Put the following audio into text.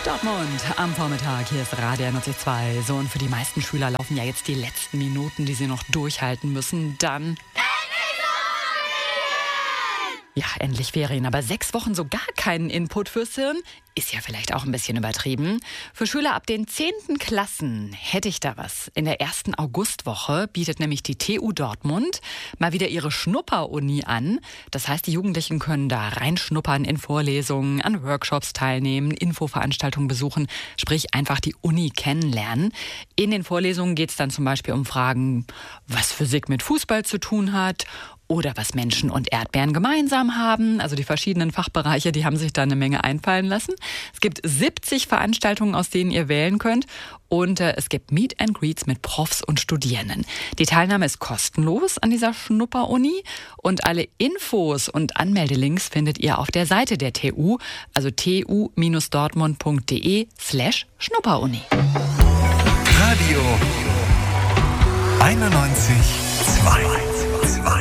Dortmund am Vormittag, hier ist Radio 92. So, und für die meisten Schüler laufen ja jetzt die letzten Minuten, die sie noch durchhalten müssen. Dann ja, endlich Ferien, aber 6 Wochen so gar keinen Input fürs Hirn ist ja vielleicht auch ein bisschen übertrieben. Für Schüler ab den 10. Klassen hätte ich da was. In der ersten Augustwoche bietet nämlich die TU Dortmund mal wieder ihre Schnupper-Uni an. Das heißt, die Jugendlichen können da reinschnuppern in Vorlesungen, an Workshops teilnehmen, Infoveranstaltungen besuchen, sprich einfach die Uni kennenlernen. In den Vorlesungen geht es dann zum Beispiel um Fragen, was Physik mit Fußball zu tun hat oder was Menschen und Erdbeeren gemeinsam haben. Also die verschiedenen Fachbereiche, die haben sich da eine Menge einfallen lassen. Es gibt 70 Veranstaltungen, aus denen ihr wählen könnt. Und es gibt Meet and Greets mit Profs und Studierenden. Die Teilnahme ist kostenlos an dieser Schnupper-Uni. Und alle Infos und Anmeldelinks findet ihr auf der Seite der TU, also tu-dortmund.de/Schnupperuni. Radio 91,2.